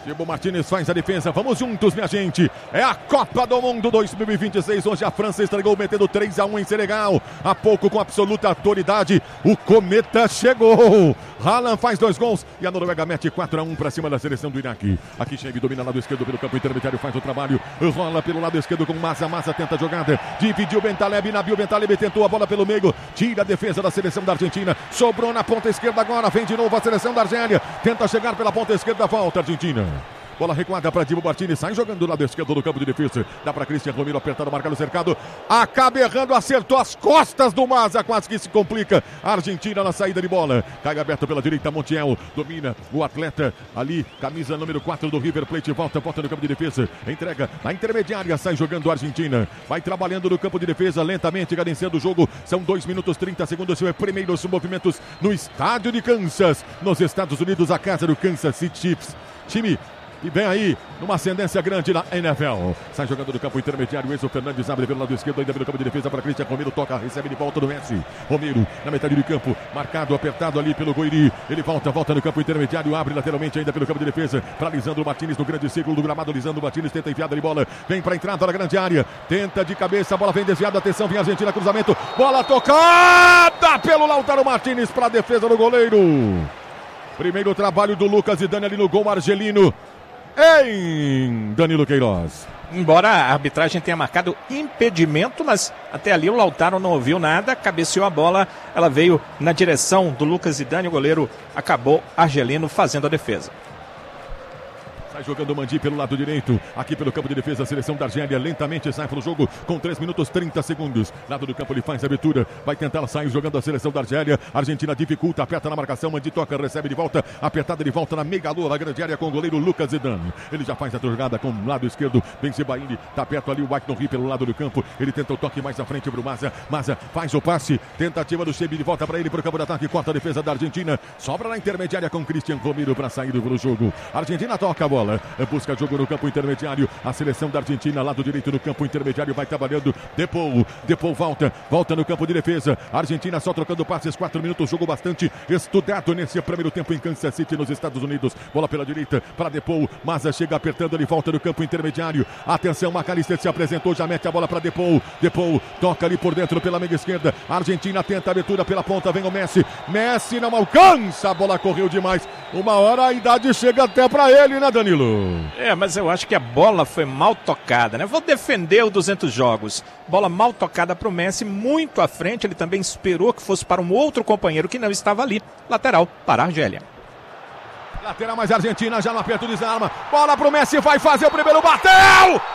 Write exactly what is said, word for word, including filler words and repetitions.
Dibu Martínez faz a defesa, vamos juntos, minha gente. É a Copa do Mundo dois mil e vinte e seis. Hoje a França estregou metendo três a um em Senegal. Há pouco, com absoluta autoridade, o Cometa chegou. Haaland faz dois gols e a Noruega mete quatro a um para cima da seleção do Iraque. Aqui Xavi domina lado esquerdo pelo campo intermediário, faz o trabalho. Rola pelo lado esquerdo com Massa. Massa tenta a jogada, dividiu Bentaleb. Nabil Bentaleb tentou a bola pelo meio, tira a defesa da seleção da Argentina. Sobrou na ponta esquerda agora, vem de novo a seleção da Argélia. Tenta chegar pela ponta esquerda, volta a Argentina. Bola recuada para Dibu Martínez, sai jogando do lado esquerdo do campo de defesa. Dá para Cristian Romero apertado, marcado, cercado. Acaba errando, acertou as costas do Massa, quase que se complica. A Argentina na saída de bola. Cai aberto pela direita, Montiel domina o atleta ali, camisa número quatro do River Plate. Volta, volta no campo de defesa. Entrega na intermediária, sai jogando a Argentina. Vai trabalhando no campo de defesa, lentamente cadenciando o jogo. São dois minutos e trinta segundos. Seus primeiros movimentos no estádio de Kansas, nos Estados Unidos, a casa do Kansas City Chiefs. Time e vem aí, numa ascendência grande na N F L. Sai jogando do campo intermediário, Enzo Fernandes abre pelo lado esquerdo, ainda pelo campo de defesa para Cristian Romero, toca, recebe de volta do Messi. Romero na metade do campo, marcado, apertado ali pelo Goiri. Ele volta, volta no campo intermediário, abre lateralmente ainda pelo campo de defesa para Lisandro Martínez no grande círculo do gramado. Lisandro Martínez tenta enfiada de bola, vem para a entrada da grande área, tenta de cabeça, a bola vem desviada, atenção, vem a Argentina, cruzamento, bola tocada pelo Lautaro Martínez para a defesa do goleiro. Primeiro trabalho do Lucas Zidane ali no gol argelino em Danilo Queiroz. Embora a arbitragem tenha marcado impedimento, mas até ali o Lautaro não ouviu nada, cabeceou a bola, ela veio na direção do Lucas Zidane, o goleiro acabou argelino fazendo a defesa. Sai jogando o Mandi pelo lado direito, aqui pelo campo de defesa, a seleção da Argélia lentamente sai para o jogo com três minutos e trinta segundos. Lado do campo ele faz a abertura, vai tentar sair jogando a seleção da Argélia. Argentina dificulta, aperta na marcação, Mandi toca, recebe de volta, apertada de volta na meia lua, na grande área com o goleiro Lucas Zidane. Ele já faz a jogada com o lado esquerdo, vem Sebaini, tá perto ali o White no Rio pelo lado do campo. Ele tenta o toque mais à frente pro Massa, Massa faz o passe, tentativa do Xavi de volta para ele pro campo de ataque, corta a defesa da Argentina, sobra na intermediária com Cristian Romero para sair do jogo. A Argentina toca a bola. Busca jogo no campo intermediário. A seleção da Argentina, lado direito no campo intermediário, vai trabalhando. Depou, Depou volta, volta no campo de defesa. A Argentina só trocando passes, quatro minutos, jogo bastante estudado nesse primeiro tempo em Kansas City, nos Estados Unidos. Bola pela direita para Depou. Massa chega apertando, ele volta no campo intermediário. Atenção, McAllister se apresentou, já mete a bola para Depou. Depou toca ali por dentro pela meia esquerda. A Argentina tenta a abertura pela ponta, vem o Messi. Messi não alcança, a bola correu demais. Uma hora a idade chega até para ele, né, Danilo? É, mas eu acho que a bola foi mal tocada, né? Vou defender o duzentos jogos. Bola mal tocada para o Messi, muito à frente. Ele também esperou que fosse para um outro companheiro que não estava ali. Lateral para a Argélia. Lateral mais Argentina, já no aperto, desarma. Bola pro Messi, vai fazer o primeiro, bateu!